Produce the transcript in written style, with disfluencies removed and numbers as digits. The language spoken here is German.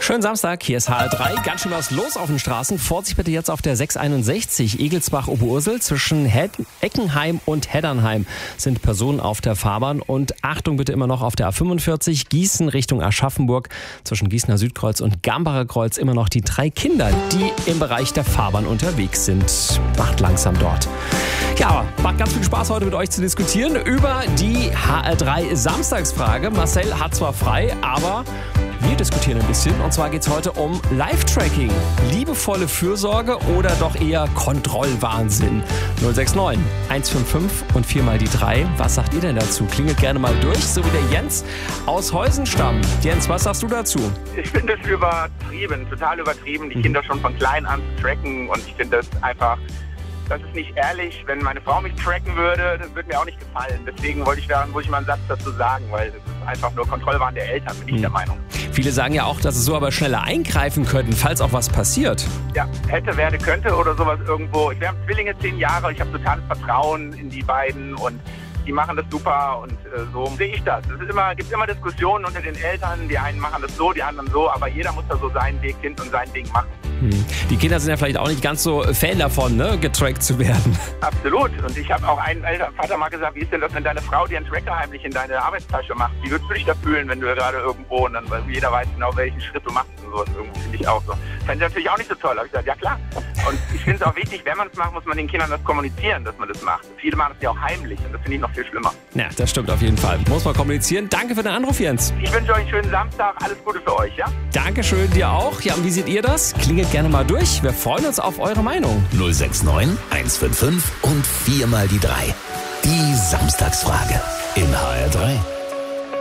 Schönen Samstag, hier ist HR3. Ganz schön was los auf den Straßen. Vorsicht bitte jetzt auf der 661 Egelsbach-Oberursel. Zwischen Eckenheim und Heddernheim sind Personen auf der Fahrbahn. Und Achtung bitte immer noch auf der A45 Gießen Richtung Aschaffenburg. Zwischen Gießener Südkreuz und Gambacher Kreuz immer noch die 3 Kinder, die im Bereich der Fahrbahn unterwegs sind. Macht langsam dort. Ja, macht ganz viel Spaß heute mit euch zu diskutieren über die HR3 Samstagsfrage. Marcel hat zwar frei, aber wir diskutieren ein bisschen. Und zwar geht es heute um Live-Tracking. Liebevolle Fürsorge oder doch eher Kontrollwahnsinn? 069 155 und 4 mal die 3. Was sagt ihr denn dazu? Klingelt gerne mal durch, so wie der Jens aus Heusenstamm. Jens, was sagst du dazu? Ich finde es übertrieben, total übertrieben, die Kinder schon von klein an zu tracken. Und ich finde das einfach, das ist nicht ehrlich. Wenn meine Frau mich tracken würde, das würde mir auch nicht gefallen. Deswegen wollte ich mal einen Satz dazu sagen, weil das ist einfach nur Kontrollwahn der Eltern, bin ich der Meinung. Viele sagen ja auch, dass es so aber schneller eingreifen könnten, falls auch was passiert. Ja, hätte, werde, könnte oder sowas irgendwo. Wir haben Zwillinge 10 Jahre, ich habe totales Vertrauen in die beiden und die machen das super und so sehe ich das. Es gibt immer Diskussionen unter den Eltern, die einen machen das so, die anderen so, aber jeder muss da so sein Kind und sein Ding machen. Die Kinder sind ja vielleicht auch nicht ganz so Fan davon, ne, getrackt zu werden. Absolut. Und ich habe auch einen Vater mal gesagt, wie ist denn das, wenn deine Frau dir einen Tracker heimlich in deine Arbeitstasche macht? Wie würdest du dich da fühlen, wenn du gerade irgendwo und dann, weil jeder weiß genau, welchen Schritt du machst und sowas. Irgendwie finde ich auch so. Fände ich natürlich auch nicht so toll. Da habe ich gesagt, ja klar. Und ich finde es auch wichtig, wenn man es macht, muss man den Kindern das kommunizieren, dass man das macht. Viele machen es ja auch heimlich und das finde ich noch viel schlimmer. Ja, das stimmt auf jeden Fall. Muss man kommunizieren. Danke für den Anruf, Jens. Ich wünsche euch einen schönen Samstag. Alles Gute für euch, ja? Dankeschön, dir auch. Ja, und wie seht ihr das? Klingelt gerne mal durch. Wir freuen uns auf eure Meinung. 069 155 und 4 mal die 3. Die Samstagsfrage in HR3.